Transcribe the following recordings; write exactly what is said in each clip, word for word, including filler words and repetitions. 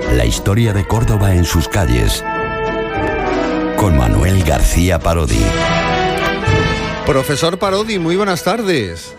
La historia de Córdoba en sus calles. Con Manuel García Parodi. Profesor Parodi, muy buenas tardes.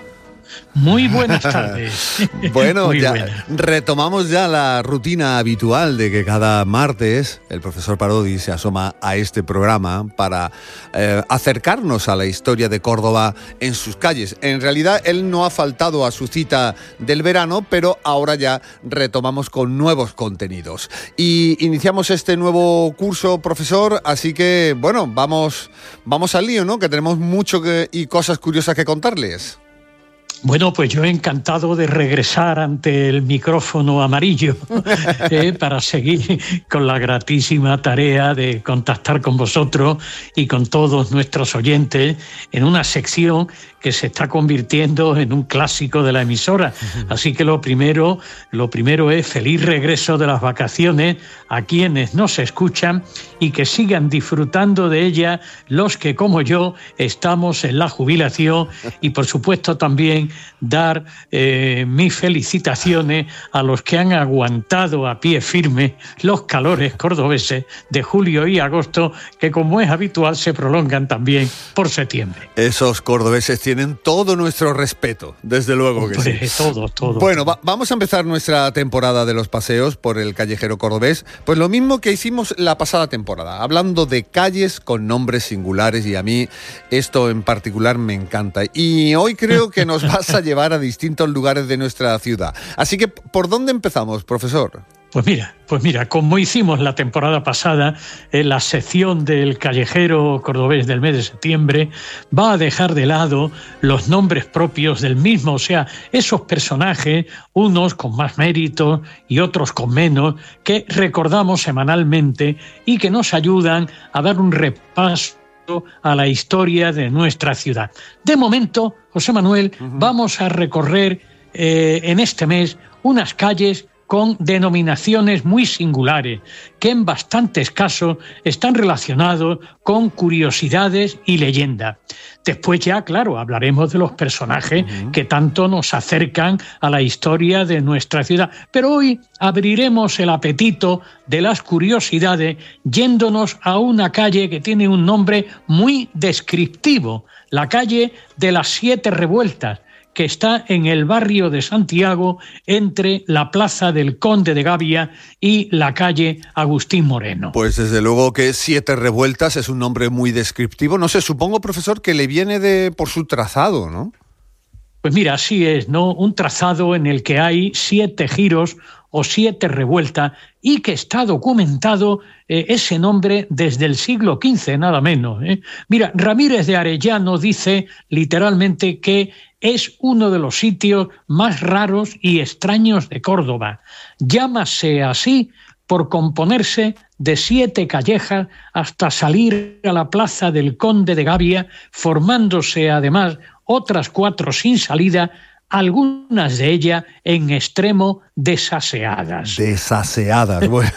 Muy buenas tardes. Bueno, Muy ya buena. retomamos ya la rutina habitual de que cada martes el profesor Parodi se asoma a este programa para eh, acercarnos a la historia de Córdoba en sus calles. En realidad él no ha faltado a su cita del verano, pero ahora ya retomamos con nuevos contenidos. Y iniciamos este nuevo curso, profesor, así que, bueno, vamos, vamos al lío, ¿no? Que tenemos mucho que, y cosas curiosas que contarles. Bueno, pues yo encantado de regresar ante el micrófono amarillo eh, para seguir con la gratísima tarea de contactar con vosotros y con todos nuestros oyentes en una sección que se está convirtiendo en un clásico de la emisora. Así que lo primero, lo primero es feliz regreso de las vacaciones a quienes nos escuchan y que sigan disfrutando de ella los que, como yo, estamos en la jubilación, y por supuesto también dar eh, mis felicitaciones a los que han aguantado a pie firme los calores cordobeses de julio y agosto, que como es habitual se prolongan también por septiembre. Esos cordobeses tienen todo nuestro respeto, desde luego que Pues, sí. Todo, todo. Bueno, va, vamos a empezar nuestra temporada de los paseos por el callejero cordobés, pues lo mismo que hicimos la pasada temporada, hablando de calles con nombres singulares, y a mí esto en particular me encanta. Y hoy creo que nos vas a llevar a distintos lugares de nuestra ciudad. Así que, ¿por dónde empezamos, profesor? Pues mira, pues mira, como hicimos la temporada pasada, en la sección del callejero cordobés del mes de septiembre va a dejar de lado los nombres propios del mismo, o sea, esos personajes, unos con más mérito y otros con menos, que recordamos semanalmente y que nos ayudan a dar un repaso a la historia de nuestra ciudad. De momento, José Manuel, uh-huh. vamos a recorrer eh, en este mes unas calles con denominaciones muy singulares, que en bastantes casos están relacionados con curiosidades y leyendas. Después ya, claro, hablaremos de los personajes uh-huh. que tanto nos acercan a la historia de nuestra ciudad. Pero hoy abriremos el apetito de las curiosidades yéndonos a una calle que tiene un nombre muy descriptivo, la calle de las Siete Revueltas, que está en el barrio de Santiago, entre la Plaza del Conde de Gavia y la calle Agustín Moreno. Pues desde luego que Siete Revueltas es un nombre muy descriptivo. No sé, supongo, profesor, que le viene de por su trazado, ¿no? Pues mira, así es, ¿no? Un trazado en el que hay siete giros o siete revueltas, y que está documentado eh, ese nombre desde el siglo quince, nada menos. ¿eh? Mira, Ramírez de Arellano dice literalmente que es uno de los sitios más raros y extraños de Córdoba. Llámase así por componerse de siete callejas hasta salir a la Plaza del Conde de Gavia, formándose además otras cuatro sin salida, algunas de ellas en extremo desaseadas. Desaseadas, bueno,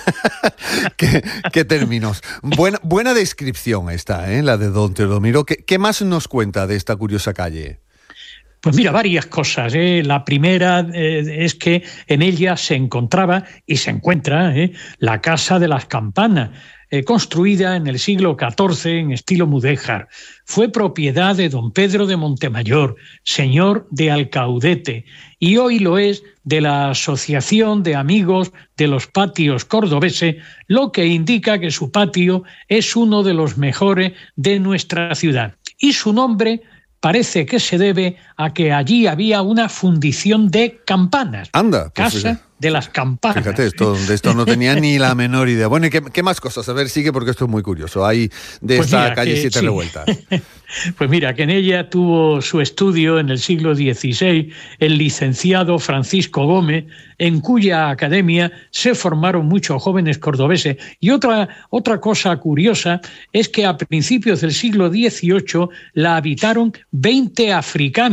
¿Qué, qué términos. Buena, buena descripción esta, ¿eh? La de don Teodomiro. ¿Qué, ¿Qué más nos cuenta de esta curiosa calle? Pues mira, varias cosas. ¿eh? La primera eh, es que en ella se encontraba y se encuentra ¿eh? la Casa de las Campanas, eh, construida en el siglo catorce en estilo mudéjar. Fue propiedad de don Pedro de Montemayor, señor de Alcaudete, y hoy lo es de la Asociación de Amigos de los Patios Cordobeses, lo que indica que su patio es uno de los mejores de nuestra ciudad. Y su nombre parece que se debe a que allí había una fundición de campanas. Anda, pues Casa fíjate. de las Campanas. Fíjate, esto, de esto no tenía ni la menor idea. Bueno, ¿y qué, qué más cosas? A ver, sigue, porque esto es muy curioso. Hay de Pues esta mira, calle que, Siete sí. Revueltas. Pues mira, que en ella tuvo su estudio en el siglo dieciséis el licenciado Francisco Gómez, en cuya academia se formaron muchos jóvenes cordobeses. Y otra, otra cosa curiosa es que a principios del siglo dieciocho la habitaron veinte africanos,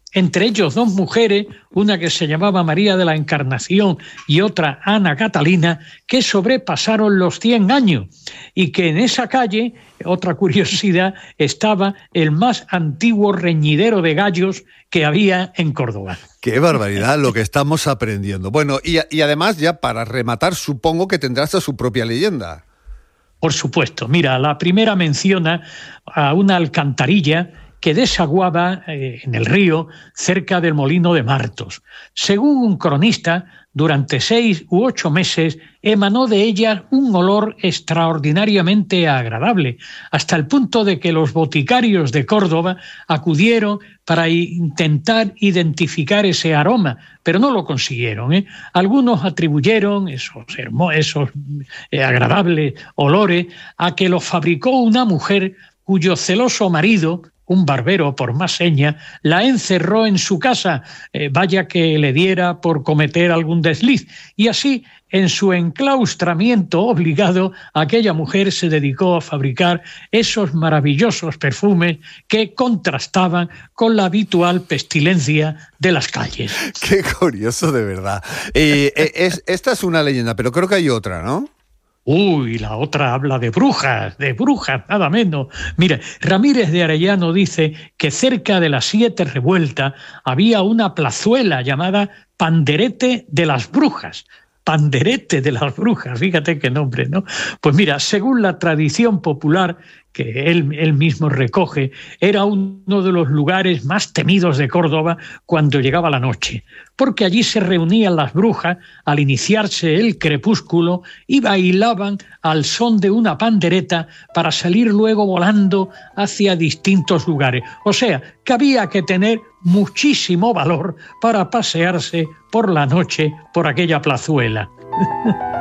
entre ellos dos mujeres, una que se llamaba María de la Encarnación y otra Ana Catalina, que sobrepasaron los cien años, y que en esa calle, otra curiosidad, estaba el más antiguo reñidero de gallos que había en Córdoba. ¡Qué barbaridad lo que estamos aprendiendo! Bueno, y, y además, ya para rematar, supongo que tendrá hasta su propia leyenda. Por supuesto. Mira, la primera menciona a una alcantarilla que desaguaba eh, en el río cerca del molino de Martos. Según un cronista, durante seis u ocho meses emanó de ella un olor extraordinariamente agradable, hasta el punto de que los boticarios de Córdoba acudieron para intentar identificar ese aroma, pero no lo consiguieron, ¿eh? Algunos atribuyeron esos, esos eh, agradables olores a que los fabricó una mujer cuyo celoso marido, un barbero por más seña, la encerró en su casa, eh, vaya que le diera por cometer algún desliz. Y así, en su enclaustramiento obligado, aquella mujer se dedicó a fabricar esos maravillosos perfumes que contrastaban con la habitual pestilencia de las calles. ¡Qué curioso, de verdad! Eh, eh, es, esta es una leyenda, pero creo que hay otra, ¿no? Uy, la otra habla de brujas, de brujas, nada menos. Mira, Ramírez de Arellano dice que cerca de las Siete Revueltas había una plazuela llamada Panderete de las Brujas. Panderete de las Brujas, fíjate qué nombre, ¿no? Pues mira, según la tradición popular que él, él mismo recoge, era uno de los lugares más temidos de Córdoba cuando llegaba la noche, porque allí se reunían las brujas al iniciarse el crepúsculo y bailaban al son de una pandereta para salir luego volando hacia distintos lugares. O sea, que había que tener muchísimo valor para pasearse por la noche por aquella plazuela.